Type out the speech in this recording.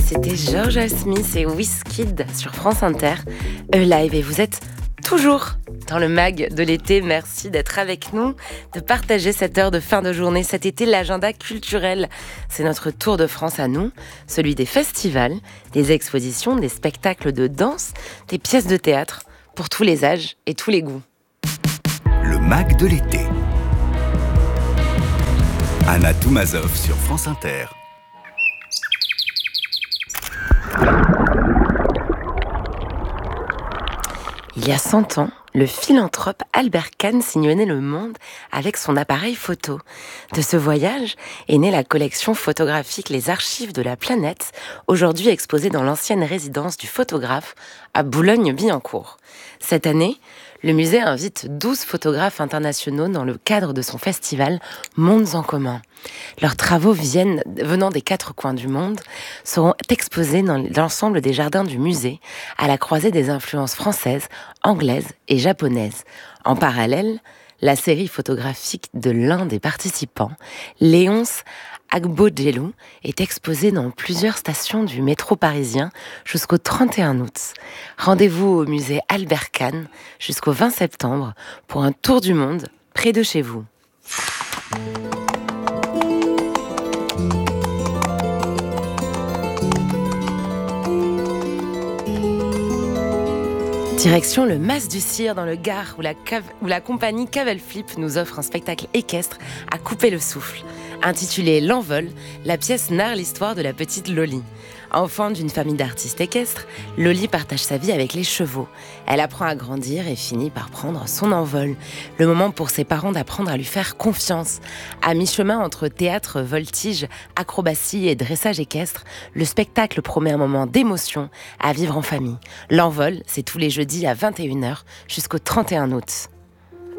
C'était Georgia Smith et Wizkid sur France Inter, Alive, et vous êtes toujours dans le mag de l'été. Merci d'être avec nous, de partager cette heure de fin de journée. Cet été, l'agenda culturel, c'est notre tour de France à nous, celui des festivals, des expositions, des spectacles de danse, des pièces de théâtre, pour tous les âges et tous les goûts. Le mag de l'été. Anna Toumazov sur France Inter. Il y a 100 ans, le philanthrope Albert Kahn sillonnait le monde avec son appareil photo. De ce voyage est née la collection photographique Les Archives de la Planète, aujourd'hui exposée dans l'ancienne résidence du photographe à Boulogne-Billancourt. Cette année, le musée invite 12 photographes internationaux dans le cadre de son festival Mondes en commun. Leurs travaux venant des 4 coins du monde seront exposés dans l'ensemble des jardins du musée, à la croisée des influences françaises, anglaises et japonaises. En parallèle, la série photographique de l'un des participants, Léonce Agbogelou, est exposée dans plusieurs stations du métro parisien jusqu'au 31 août. Rendez-vous au musée Albert Kahn jusqu'au 20 septembre pour un tour du monde près de chez vous. Direction le Mas du Cire dans le Gard où la compagnie Cavell Flip nous offre un spectacle équestre à couper le souffle. Intitulé L'Envol, la pièce narre l'histoire de la petite Loli. Enfant d'une famille d'artistes équestres, Loli partage sa vie avec les chevaux. Elle apprend à grandir et finit par prendre son envol. Le moment pour ses parents d'apprendre à lui faire confiance. À mi-chemin entre théâtre, voltige, acrobatie et dressage équestre, le spectacle promet un moment d'émotion à vivre en famille. L'Envol, c'est tous les jeudis à 21h jusqu'au 31 août.